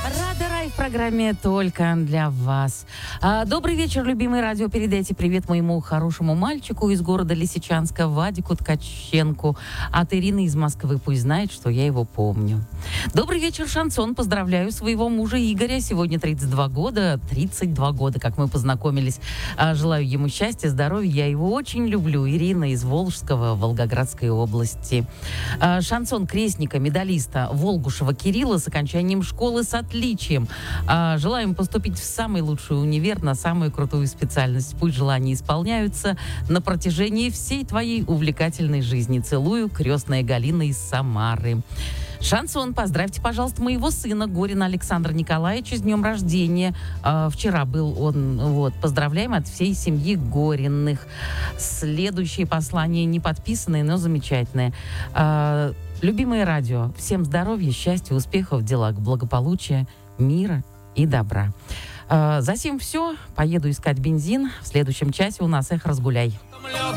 Рада Рай в программе только для вас. Добрый вечер, любимые радио. Передайте привет моему хорошему мальчику из города Лисичанска, Вадику Ткаченку. От Ирины из Москвы. Пусть знает, что я его помню. Добрый вечер, шансон. Поздравляю своего мужа Игоря. Сегодня 32 года. 32 года, как мы познакомились. Желаю ему счастья, здоровья. Я его очень люблю. Ирина из Волжского, Волгоградской области. Шансон крестника, медалиста Волгушева Кирилла с окончанием школы с отличием. Желаем поступить в самый лучший универ, на самую крутую специальность. Пусть желания исполняются на протяжении всей твоей увлекательной жизни. Целую, крестная Галина из Самары. Шансон, поздравьте, пожалуйста, моего сына Горина Александра Николаевича с днем рождения. Вчера был он. Поздравляем от всей семьи Гориных. Следующее послание не подписанное, но замечательное. Любимое радио, всем здоровья, счастья, успехов в делах, благополучия, мира и добра. Затем все. Поеду искать бензин. В следующем часе у нас «Эх, разгуляй».